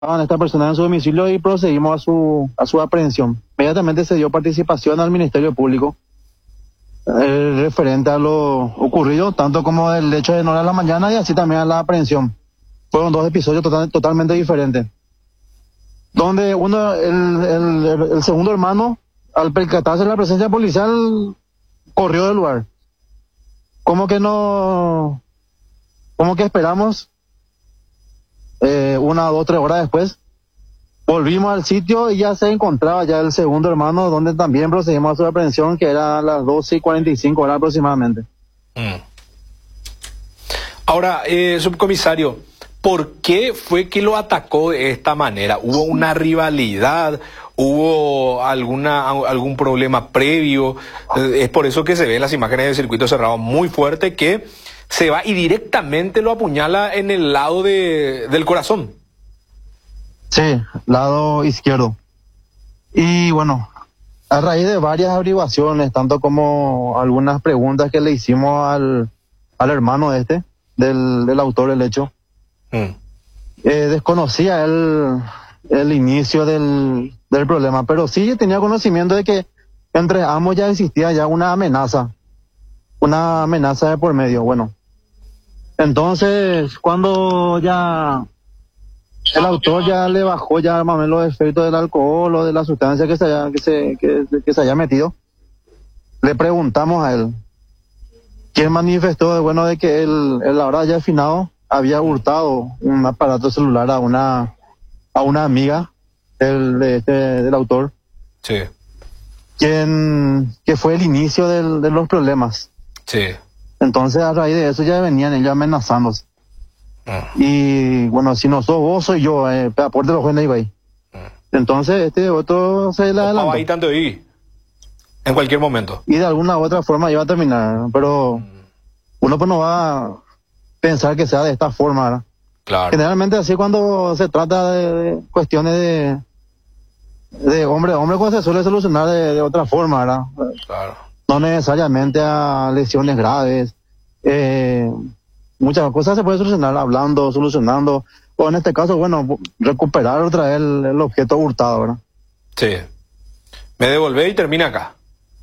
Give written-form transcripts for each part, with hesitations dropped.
esta persona en su domicilio y procedimos a su aprehensión. Inmediatamente se dio participación al Ministerio Público referente a lo ocurrido, tanto como del hecho de no a la mañana y así también a la aprehensión. Fueron dos episodios totalmente diferentes. Donde el segundo hermano, al percatarse de la presencia policial, corrió del lugar. Como que esperamos 1, 2, 3 horas después, volvimos al sitio y ya se encontraba ya el segundo hermano, donde también procedimos a su aprehensión, que era a las 12:45 horas aproximadamente. Ahora, subcomisario, ¿por qué fue que lo atacó de esta manera? ¿Hubo una rivalidad? ¿Hubo algún problema previo? Es por eso que se ven las imágenes del circuito cerrado muy fuerte, que se va y directamente lo apuñala en el lado del corazón. Sí, lado izquierdo. Y bueno, a raíz de varias averiguaciones, tanto como algunas preguntas que le hicimos al hermano del autor del hecho, desconocía el inicio del problema, pero sí tenía conocimiento de que entre ambos ya existía ya una amenaza de por medio. Bueno, entonces cuando ya el autor ya le bajó ya más o menos los efectos del alcohol o de la sustancia que se haya metido, le preguntamos a él, quien manifestó de que él ahora ya afinado había hurtado un aparato celular a una amiga del autor. Sí. Que fue el inicio de los problemas. Sí. Entonces a raíz de eso ya venían ellos amenazándose. Y bueno, si no sos vos, soy yo, aporte los jóvenes ahí. Entonces otro se le adelantó. Ahí tanto ahí, en cualquier momento. Y de alguna u otra forma iba a terminar, pero uno pues no va a pensar que sea de esta forma, ¿verdad? Claro. Generalmente así cuando se trata de cuestiones de hombre a hombre, pues se suele solucionar de otra forma, ¿verdad? Claro. No necesariamente a lesiones graves. Muchas cosas se pueden solucionar hablando, solucionando, o en este caso, bueno, recuperar otra vez el objeto hurtado, ¿verdad? Sí. Me devolvé y termina acá.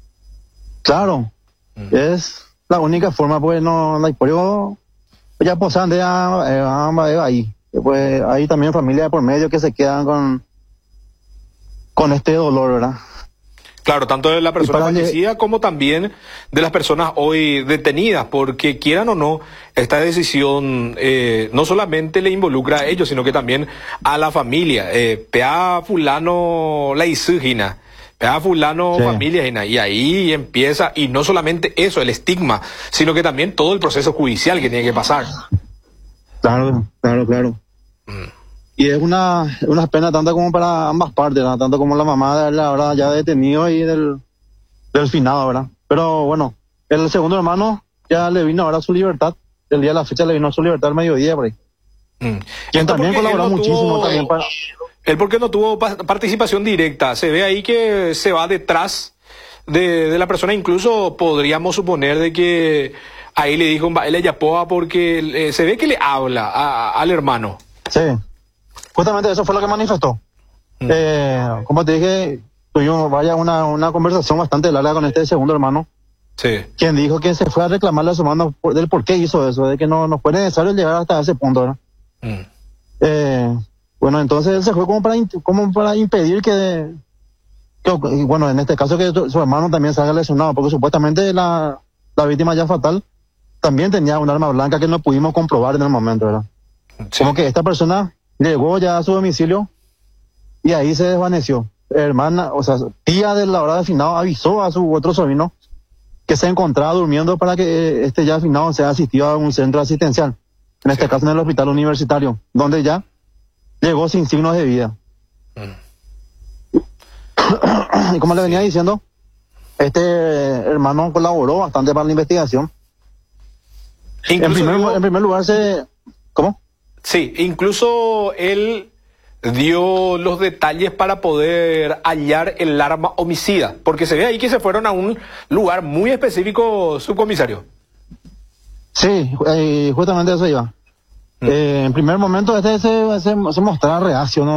Claro. Es la única forma, pues no la historia ya posan de ahí. Pues hay también familias de por medio que se quedan con este dolor, ¿verdad? Claro, tanto de la persona fallecida como también de las personas hoy detenidas, porque quieran o no, esta decisión no solamente le involucra a ellos, sino que también a la familia. Pea fulano la isugina, pea fulano Sí. familia gina, y ahí empieza, y no solamente eso, el estigma, sino que también todo el proceso judicial que tiene que pasar. Claro. Y es una pena tanto como para ambas partes, ¿verdad? Tanto como la mamá de él ahora ya detenido y del finado, ¿verdad? Pero bueno, el segundo hermano ya le vino ahora su libertad. El día de la fecha le vino su libertad al mediodía por ahí. Quien también colaboró muchísimo también para... Él porque no tuvo participación directa, se ve ahí que se va detrás de la persona, incluso podríamos suponer de que ahí le dijo él le yapoa porque se ve que le habla al hermano. Sí, justamente eso fue lo que manifestó. Como te dije, tuvimos una conversación bastante larga con este segundo hermano, Sí. quien dijo que se fue a reclamarle a su hermano del por qué hizo eso, de que no fue necesario llegar hasta ese punto, ¿verdad? Bueno, entonces él se fue como para impedir que, bueno, en este caso que su hermano también salga lesionado, porque supuestamente la víctima ya fatal también tenía un arma blanca que no pudimos comprobar en el momento, ¿verdad? Sí. Como que esta persona llegó ya a su domicilio y ahí se desvaneció. Hermana, o sea, tía de la hora de finado avisó a su otro sobrino que se encontraba durmiendo para que este ya finado sea asistido a un centro asistencial, en este caso en el hospital universitario, donde ya llegó sin signos de vida. Y como le venía diciendo, este hermano colaboró bastante para la investigación. En primer lugar ¿Cómo? Sí, incluso él dio los detalles para poder hallar el arma homicida, porque se ve ahí que se fueron a un lugar muy específico, subcomisario. Sí, justamente eso iba. En primer momento se mostraba reacio, ¿no?